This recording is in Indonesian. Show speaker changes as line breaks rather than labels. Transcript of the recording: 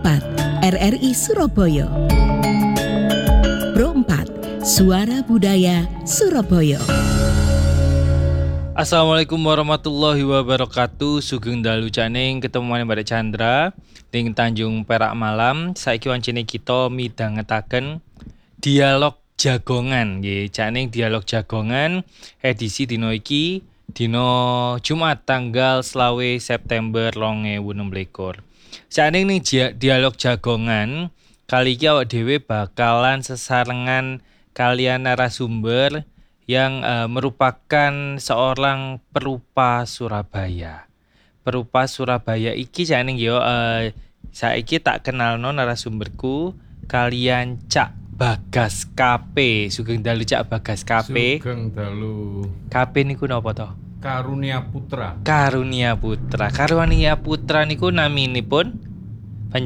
4 RRI Surabaya. Pro 4 Suara Budaya Surabaya.
Assalamualaikum warahmatullahi wabarakatuh. Sugeng dalu caning ketemu maneh Mbak Chandra ning Tanjung Perak Malam. Saiki wancine kita midhangetaken dialog jagongan nggih. Caning dialog jagongan edisi dina iki dina Jumat tanggal 20 September 2026. Caning ning dialog jagongan kali iki awak dhewe bakalan sesarengan kalian narasumber yang merupakan seorang perupa Surabaya. Perupa Surabaya iki jane yo saiki tak kenalno narasumberku kalian Cak Bagas KP. Sugeng dalu Cak Bagas KP.
Sugeng dalu.
KP niku napa to?
Karunia Putra.
Karunia Putra. Karunia Putra niku naminipun